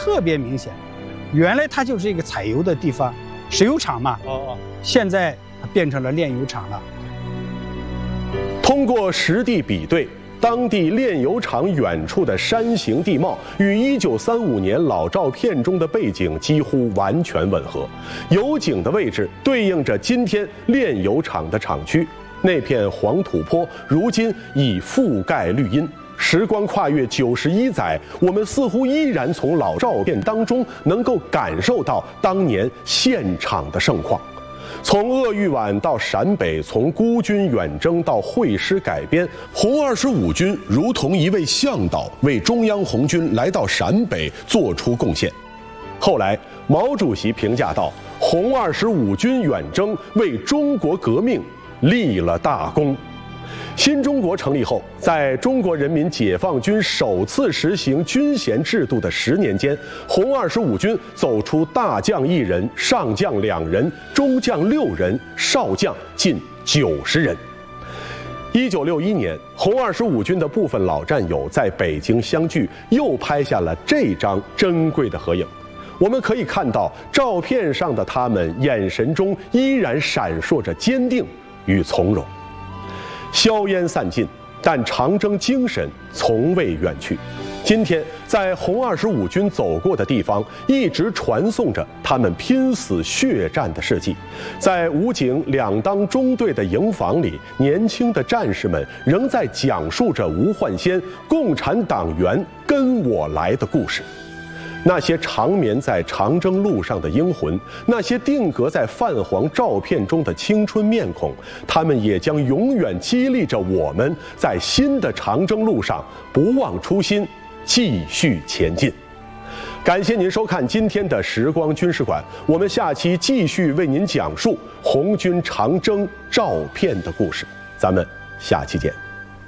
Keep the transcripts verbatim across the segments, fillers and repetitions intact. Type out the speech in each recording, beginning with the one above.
特别明显。原来它就是一个采油的地方，石油厂嘛， 哦哦， 现在变成了炼油厂了。 通过实地比对，当地炼油厂远处的山形地貌与一九三五年老照片中的背景几乎完全吻合，油井的位置对应着今天炼油厂的厂区。那片黄土坡如今已覆盖绿荫。时光跨越九十一载，我们似乎依然从老照片当中能够感受到当年现场的盛况。从鄂豫皖到陕北，从孤军远征到会师改编，红二十五军如同一位向导，为中央红军来到陕北做出贡献。后来，毛主席评价道：“红二十五军远征为中国革命立了大功。”新中国成立后，在中国人民解放军首次实行军衔制度的十年间，红二十五军走出大将一人、上将两人、中将六人、少将近九十人。一九六一年，红二十五军的部分老战友在北京相聚，又拍下了这张珍贵的合影。我们可以看到，照片上的他们眼神中依然闪烁着坚定与从容。硝烟散尽，但长征精神从未远去。今天，在红二十五军走过的地方，一直传颂着他们拼死血战的事迹。在武警两当中队的营房里，年轻的战士们仍在讲述着吴焕先“共产党员跟我来”的故事。那些长眠在长征路上的英魂，那些定格在泛黄照片中的青春面孔，他们也将永远激励着我们在新的长征路上不忘初心，继续前进。感谢您收看今天的时光军事馆，我们下期继续为您讲述红军长征照片的故事，咱们下期见。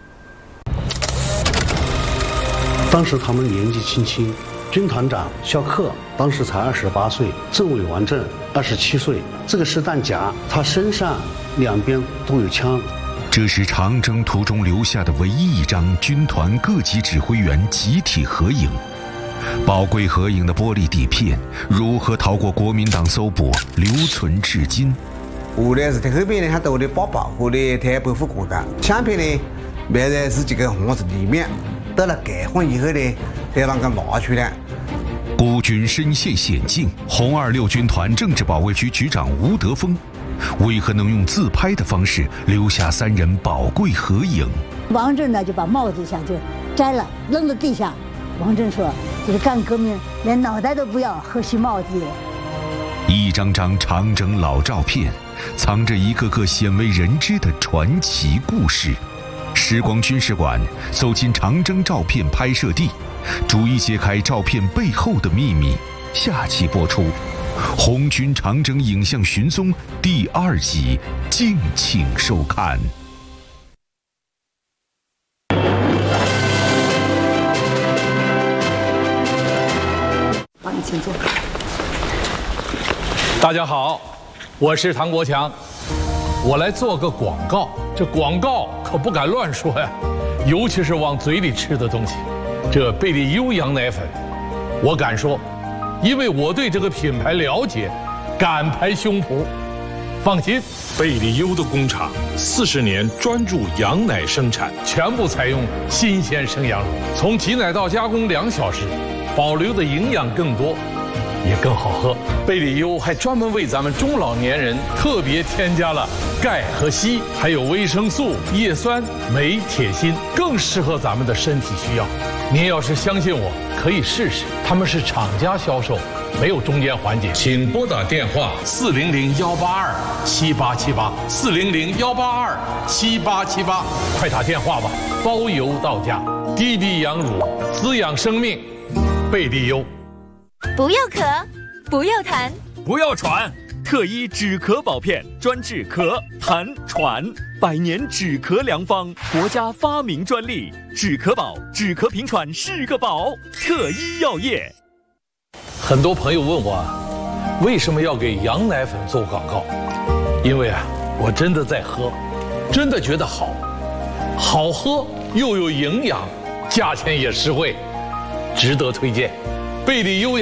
当时他们年纪轻轻。军团长肖克当时才二十八岁，政委王震二十七岁。这个是弹夹，他身上两边都有枪。 这是长征途中留下的唯一一张军团各级指挥员集体合影。宝贵合影的玻璃底片如何逃过国民党搜捕，留存至今。 后来是在后边呢，还到了包保护的台北府国家，相片呢埋在是这个盒子里面，到了改换以后呢，再让它拿出来。 孤军身陷险境，红二六军团政治保卫局局长吴德峰，为何能用自拍的方式留下三人宝贵合影？ 王震呢就把帽子一下就摘了，扔到地下。王震说：“这是干革命，连脑袋都不要，何须帽子？” 一张张长征老照片，藏着一个个鲜为人知的传奇故事。时光军事馆走进长征照片拍摄地，逐一揭开照片背后的秘密。下期播出《红军长征影像寻踪》第二集，敬请收看。 好，你请坐。 大家好，我是唐国强，我来做个广告。这广告可不敢乱说呀，尤其是往嘴里吃的东西。这贝利优羊奶粉，我敢说，因为我对这个品牌了解，敢拍胸脯。放心，贝利优的工厂四十年专注羊奶生产，全部采用新鲜生羊乳，从挤奶到加工两小时，保留的营养更多，也更好喝。贝利优还专门为咱们中老年人特别添加了钙和硒，还有维生素、叶酸、镁、铁、锌，更适合咱们的身体需要。您要是相信我，可以试试。他们是厂家销售，没有中间环节。请拨打电话四零零幺八二七八七八四零零幺八二七八七八，快打电话吧，包邮到家。低低羊乳，滋养生命，贝利优。 不要咳，不要痰， 不要喘，特医止咳保片，专治咳、痰、喘，百年止咳良方，国家发明专利，止咳宝，止咳平喘是个宝，特医药业。 很多朋友问我，为什么要给羊奶粉做广告？因为啊，我真的在喝，真的觉得好，好喝又有营养，价钱也实惠，值得推荐。贝利优